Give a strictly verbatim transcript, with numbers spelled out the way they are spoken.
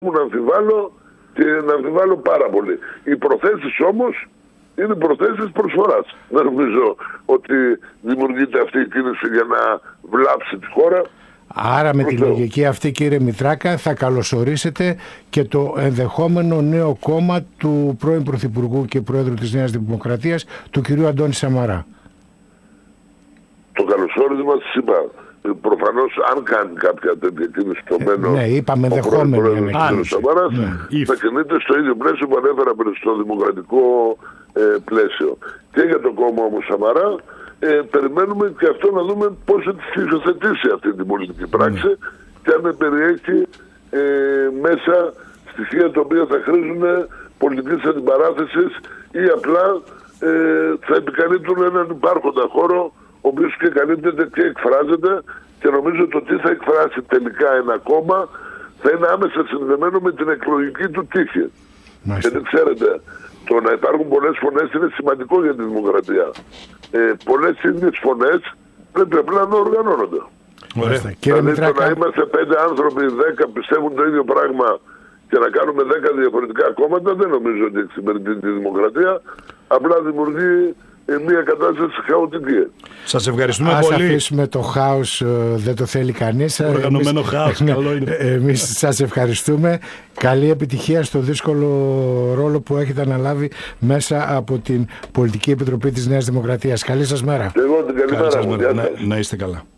μου να αμφιβάλλω και να αμφιβάλλω πάρα πολύ. Οι προθέσεις όμως είναι προθέσεις προσφοράς. Δεν νομίζω ότι δημιουργείται αυτή η κίνηση για να βλάψει τη χώρα. Άρα με τη λογική αυτή, κύριε Μητράκα, θα καλωσορίσετε και το ενδεχόμενο νέο κόμμα του πρώην Πρωθυπουργού και Πρόεδρου της Νέας Δημοκρατίας, του κυρίου Αντώνη Σαμαρά. Το καλωσόρισμα σας είπα. Προφανώς αν κάνει κάποια τέτοια κίνηση στο μέλλον, ναι, είπαμε ενδεχόμενο, ο Σαμαράς ναι. θα κινείται στο ίδιο πλαίσιο που ανέφερα πριν, στο δημοκρατικό ε, πλαίσιο. Και για το κόμμα όμως Σαμαρά ε, περιμένουμε και αυτό να δούμε πώς θα τη υιοθετήσει αυτή την πολιτική πράξη mm. και αν περιέχει ε, μέσα στοιχεία τα οποία θα χρήζουν πολιτικής αντιπαράθεσης ή απλά ε, θα επικαλύπτουν έναν υπάρχοντα χώρο ο οποίος και καλύπτεται και εκφράζεται, και νομίζω το τι θα εκφράσει τελικά ένα κόμμα θα είναι άμεσα συνδεμένο με την εκλογική του τύχη. Μάλιστα. Γιατί ξέρετε, το να υπάρχουν πολλές φωνές είναι σημαντικό για τη δημοκρατία. Ε, πολλές ίδιες φωνές πρέπει απλά να οργανώνονται. Μάλιστα. Δηλαδή το να είμαστε πέντε άνθρωποι, δέκα πιστεύουν το ίδιο πράγμα και να κάνουμε δέκα διαφορετικά κόμματα δεν νομίζω ότι εξυπηρετεί τη δημοκρατία. Απλά δημιουργεί μια κατάσταση χαοτική. Σας ευχαριστούμε Ας πολύ. Ας αφήσουμε το χάος, δεν το θέλει κανείς. Οργανωμένο εμείς, χάος, καλό είναι. Εμείς σας ευχαριστούμε. Καλή επιτυχία στο δύσκολο ρόλο που έχετε αναλάβει μέσα από την Πολιτική Επιτροπή της Νέας Δημοκρατίας. Καλή σας μέρα. Εγώ την καλή μέρα. Να, να είστε καλά.